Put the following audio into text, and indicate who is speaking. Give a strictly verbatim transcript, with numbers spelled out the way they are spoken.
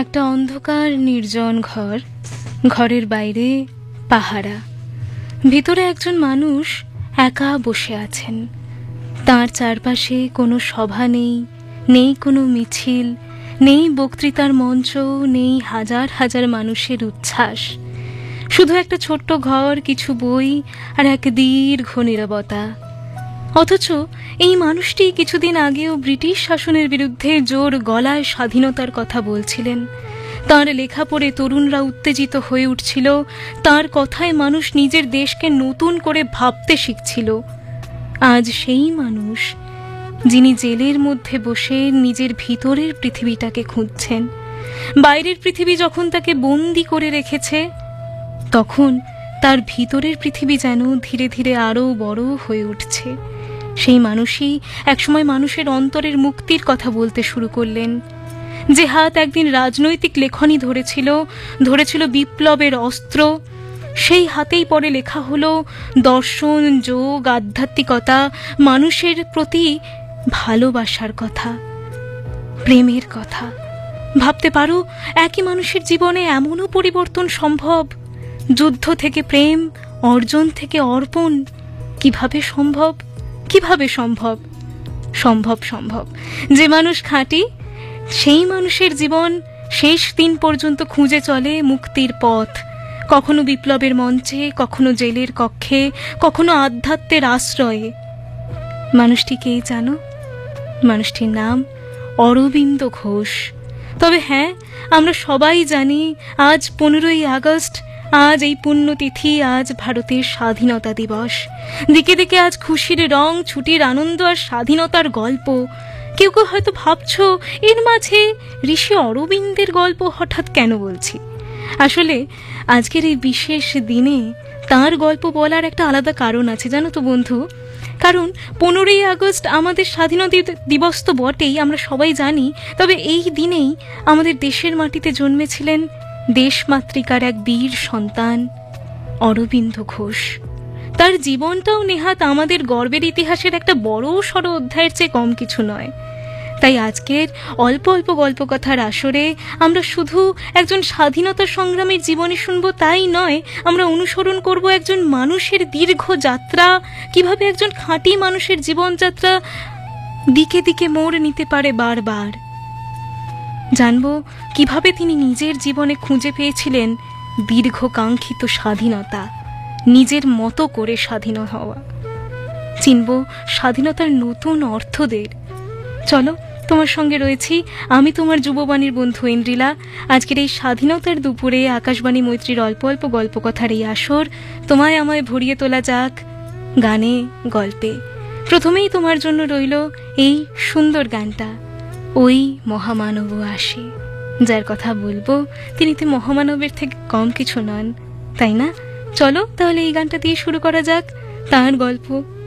Speaker 1: একটা অন্ধকার নির্জন ঘর, ঘরের বাইরে পাহারা, ভিতরে একজন মানুষ একা বসে আছেন। তার চারপাশে কোনো সভা নেই, নেই কোনো মিছিল, নেই বক্তৃতার মঞ্চ, নেই হাজার হাজার মানুষের উচ্ছ্বাস। শুধু একটা ছোট্ট ঘর, কিছু বই আর এক দীর্ঘ নীরবতা। অথচ এই মানুষটি কিছুদিন আগেও ব্রিটিশ শাসনের বিরুদ্ধে জোর গলায় স্বাধীনতার কথা বলছিলেন। তাঁর লেখা পড়ে তরুণরা উত্তেজিত হয়ে উঠছিল, তাঁর কথায় মানুষ নিজের দেশকে নতুন করে ভাবতে শিখছিল। আজ সেই মানুষ যিনি জেলের মধ্যে বসে নিজের ভিতরের পৃথিবীটাকে খুঁজছেন। বাইরের পৃথিবী যখন তাকে বন্দি করে রেখেছে, তখন তার ভিতরের পৃথিবী যেন ধীরে ধীরে আরও বড় হয়ে উঠছে। সেই মানুষই একসময় মানুষের অন্তরের মুক্তির কথা বলতে শুরু করলেন। যে হাত একদিন রাজনৈতিক লেখনী ধরেছিল, ধরেছিল বিপ্লবের অস্ত্র, সেই হাতেই পরে লেখা হলো দর্শন, যোগ, আধ্যাত্মিকতা, মানুষের প্রতি ভালোবাসার কথা, প্রেমের কথা। ভাবতে পারো, একই মানুষের জীবনে এমনও পরিবর্তন সম্ভব। যুদ্ধ থেকে প্রেম, অর্জন থেকে অর্পণ। কিভাবে সম্ভব? কিভাবে সম্ভব? সম্ভব সম্ভব যে মানুষ খাঁটি, সেই মানুষের জীবন শেষ দিন পর্যন্ত খুঁজে চলে মুক্তির পথ। কখনো বিপ্লবের মঞ্চে, কখনো জেলের কক্ষে, কখনো আধ্যাত্মের আশ্রয়ে। মানুষটি কে জানো? মানুষটির নাম অরবিন্দ ঘোষ। তবে হ্যাঁ, আমরা সবাই জানি আজ পনেরোই আগস্ট, আজ এই পুণ্যতিথি, আজ ভারতের স্বাধীনতা দিবস। দিকে দিকে আজ খুশির রং, ছুটির আনন্দ আর স্বাধীনতার গল্প। কেউ কেউ হয়তো ভাবছো, এর মাঝে ঋষি অরবিন্দের গল্প হঠাৎ কেন বলছি? আসলে আজকের এই বিশেষ দিনে তার গল্প বলার একটা আলাদা কারণ আছে, জানো তো বন্ধু। কারণ পনেরোই আগস্ট আমাদের স্বাধীনতা দিবস তো বটেই, আমরা সবাই জানি। তবে এই দিনেই আমাদের দেশের মাটিতে জন্মেছিলেন দেশমাতৃকার এক বীর সন্তান, অরবিন্দ ঘোষ। তার জীবনটাও নেহাত আমাদের গর্বের ইতিহাসের একটা বড় সড় অধ্যায়ের চেয়ে কম কিছু নয়। তাই আজকের অল্প অল্প গল্পকথার আসরে আমরা শুধু একজন স্বাধীনতা সংগ্রামীর জীবনী শুনবো তাই নয়, আমরা অনুসরণ করব একজন মানুষের দীর্ঘ যাত্রা, কিভাবে একজন খাঁটি মানুষের জীবনযাত্রা দিকে দিকে মোড় নিতে পারে বারবার। জানব কিভাবে তিনি নিজের জীবনে খুঁজে পেয়েছিলেন দীর্ঘ কাঙ্ক্ষিত স্বাধীনতা, নিজের মতো করে স্বাধীন হওয়া। চিনব স্বাধীনতার নতুন অর্থদের। চলো, তোমার সঙ্গে রয়েছি আমি, তোমার যুববাণীর বন্ধু ইন্দ্রিলা। আজকের এই স্বাধীনতার দুপুরে আকাশবাণী মৈত্রীর অল্প অল্প গল্পকথার এই আসর তোমায় আমায় ভরিয়ে তোলা যাক গানে, গল্পে। প্রথমেই তোমার জন্য রইল এই সুন্দর গানটা, ওই মহামানব আসে। যার কথা বলবো তিনি তো মহামানবের থেকে কম কিছু নন, তাই না? চলো তাহলে এই গানটা দিয়ে শুরু করা যাক তাঁর গল্প।